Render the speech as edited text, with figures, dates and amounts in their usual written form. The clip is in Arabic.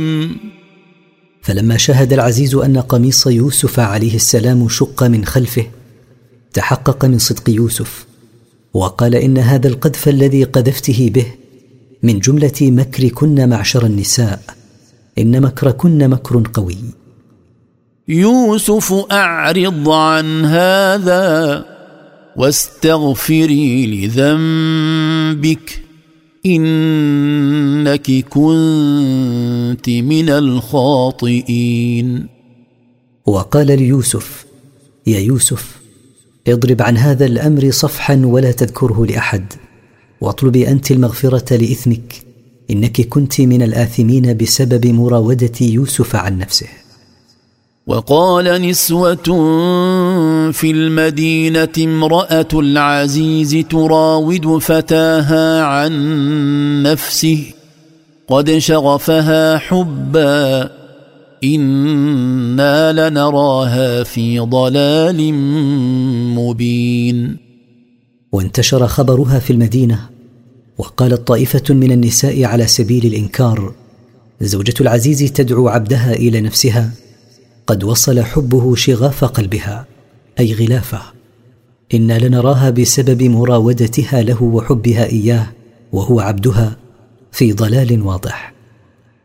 فلما شاهد العزيز أن قميص يوسف عليه السلام شق من خلفه تحقق من صدق يوسف، وقال إن هذا القذف الذي قذفته به من جملة مكركن معشر النساء، إن مكركن مكر قوي. يوسف أعرض عن هذا واستغفري لذنبك إنك كنت من الخاطئين. وقال ليوسف: يا يوسف، اضرب عن هذا الأمر صفحا ولا تذكره لأحد، واطلبي أنت المغفرة لإثمك، إنك كنت من الآثمين بسبب مراودة يوسف عن نفسه. وقال نسوة في المدينة امرأة العزيز تراود فتاها عن نفسه قد شغفها حبا إنا لنراها في ضلال مبين. وانتشر خبرها في المدينة، وقالت طائفة من النساء على سبيل الإنكار: زوجة العزيز تدعو عبدها إلى نفسها، قد وصل حبه شغاف قلبها أي غلافه، إنا لنراها بسبب مراودتها له وحبها إياه وهو عبدها في ضلال واضح.